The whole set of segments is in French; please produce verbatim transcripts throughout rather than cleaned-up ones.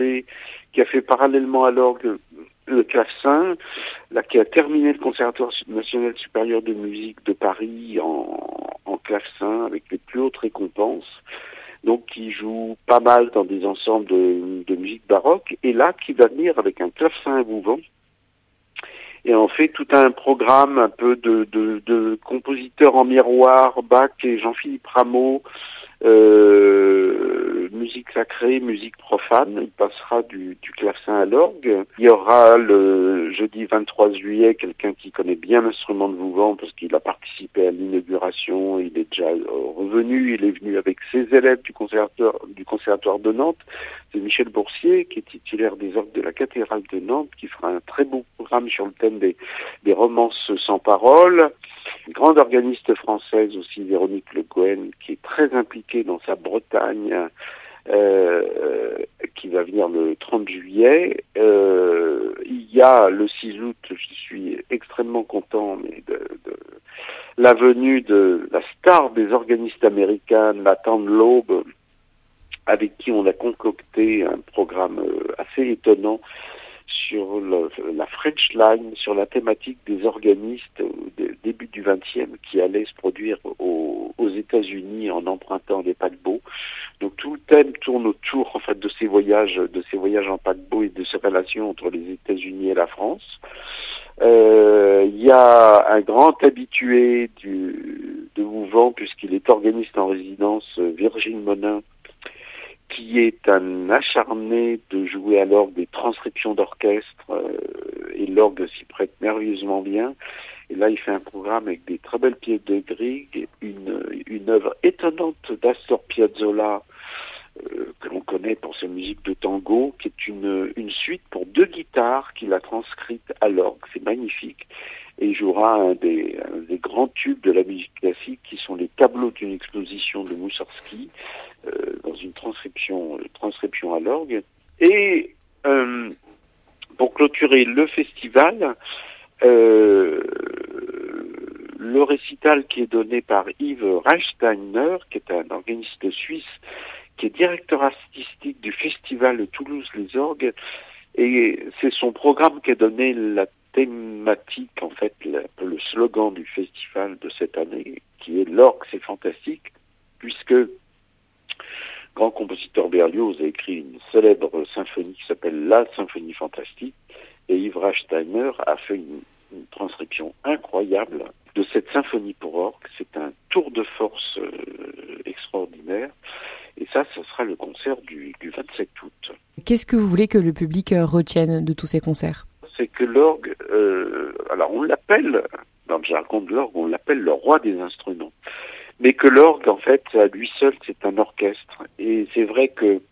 et qui a fait parallèlement à l'orgue le clavecin, là, qui a terminé le Conservatoire national supérieur de musique de Paris en, en clavecin avec les plus hautes récompenses. Donc qui joue pas mal dans des ensembles de, de musique baroque, et là qui va venir avec un clavecin émouvant. Et on fait tout un programme un peu de, de, de compositeurs en miroir, Bach et Jean-Philippe Rameau, euh, musique sacrée, musique profane. Il passera du, du clavecin à l'orgue. Il y aura le jeudi vingt-trois juillet quelqu'un qui connaît bien l'instrument de Vouvant parce qu'il a participé à l'inauguration. Il est déjà revenu. Il est venu avec ses élèves du conservatoire, du conservatoire de Nantes. C'est Michel Boursier, qui est titulaire des orgues de la cathédrale de Nantes, qui fera un très beau programme sur le thème des, des romances sans parole. Une grande organiste française aussi, Véronique Le Gouen, qui est très impliquée dans sa Bretagne, euh, qui va venir le trente juillet. Euh, il y a le six août, je suis extrêmement content, mais de, de la venue de la star des organistes américaines, Nathan Loeb, avec qui on a concocté un programme assez étonnant sur le, la French Line, sur la thématique des organistes au début du vingtième qui allaient se produire aux, aux États-Unis en empruntant des paquebots. Donc tout le thème tourne autour en fait de ces voyages, de ces voyages en paquebot et de ces relations entre les États-Unis et la France. Euh, il y a un grand habitué du, de Vouvant puisqu'il est organiste en résidence, Virgile Monin, qui est un acharné de jouer à l'orgue des transcriptions d'orchestre, euh, et l'orgue s'y prête merveilleusement bien. Et là, il fait un programme avec des très belles pièces de Grieg, une, une œuvre étonnante d'Astor Piazzolla, euh, que l'on connaît pour sa musique de tango, qui est une, une suite pour deux guitares qu'il a transcrite à l'orgue. C'est magnifique. Et il jouera un des, un des grands tubes de la musique classique, qui sont les tableaux d'une exposition de Moussorgsky, euh, dans une transcription, euh, transcription à l'orgue. Et euh, pour clôturer le festival, euh, le récital qui est donné par Yves Reichsteiner, qui est un organiste suisse, qui est directeur artistique du festival Toulouse Les Orgues, et c'est son programme qui a donné la thématique, en fait, le, le slogan du festival de cette année, qui est l'orgue, c'est fantastique, puisque grand compositeur Berlioz a écrit une célèbre symphonie qui s'appelle La Symphonie Fantastique, et Yves Reichsteiner a fait une, une transcription incroyable de cette symphonie pour orgue. C'est un tour de force euh, extraordinaire, et ça, ce sera le concert du, du vingt-sept août. Qu'est-ce que vous voulez que le public retienne de tous ces concerts ? C'est que l'orgue, euh, alors on l'appelle, dans le jargon de l'orgue, on l'appelle le roi des instruments. Mais que l'orgue, en fait, à lui seul, c'est un orchestre. Et c'est vrai que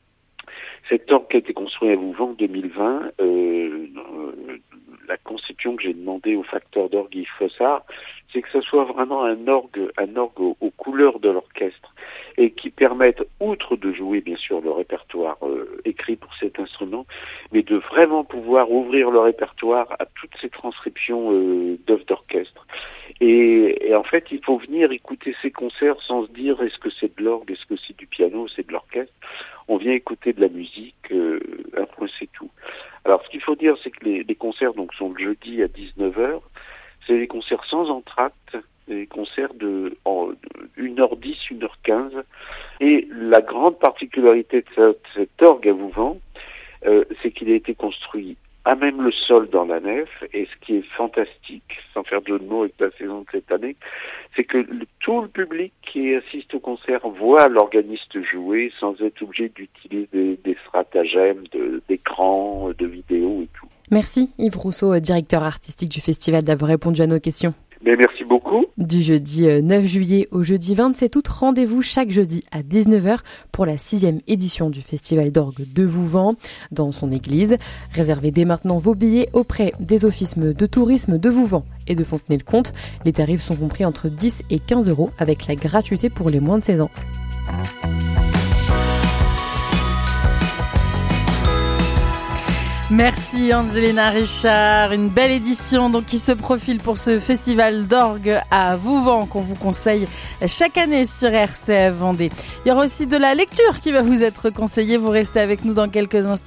cet orgue qui a été construit à Vouvant en deux mille vingt, euh, la conception que j'ai demandé au facteur d'orgue Yves Fossard, c'est que ce soit vraiment un orgue, un orgue aux, aux couleurs de l'orchestre, et qui permette, outre de jouer bien sûr le répertoire euh, écrit pour cet instrument, mais de vraiment pouvoir ouvrir le répertoire à toutes ces transcriptions euh, d'œuvres d'orchestre. Et, et en fait, il faut venir écouter ces concerts sans se dire est-ce que c'est de l'orgue, est-ce que c'est du piano, c'est de l'orchestre. On vient écouter de la musique, euh, un point c'est tout. Alors ce qu'il faut dire, c'est que les, les concerts donc sont le jeudi à dix-neuf heures. C'est des concerts sans entracte, des concerts de en une heure dix, une heure quinze. Et la grande particularité de cet, cet orgue à Vouvant, euh, c'est qu'il a été construit à même le sol dans la nef, et ce qui est fantastique, sans faire de jeu de mots avec la saison de cette année, c'est que le, tout le public qui assiste au concert voit l'organiste jouer sans être obligé d'utiliser des, des stratagèmes de, d'écran, de vidéos et tout. Merci Yves Rousseau, directeur artistique du festival, d'avoir répondu à nos questions. Mais merci beaucoup. Du jeudi neuf juillet au jeudi vingt-sept août, rendez-vous chaque jeudi à dix-neuf heures pour la sixième édition du Festival d'orgue de Vouvant dans son église. Réservez dès maintenant vos billets auprès des offices de tourisme de Vouvant et de Fontenay-le-Comte. Les tarifs sont compris entre dix et quinze euros avec la gratuité pour les moins de seize ans. Merci Angelina Richard, une belle édition donc qui se profile pour ce festival d'orgue à Vouvant qu'on vous conseille chaque année sur R C F Vendée. Il y aura aussi de la lecture qui va vous être conseillée, vous restez avec nous dans quelques instants.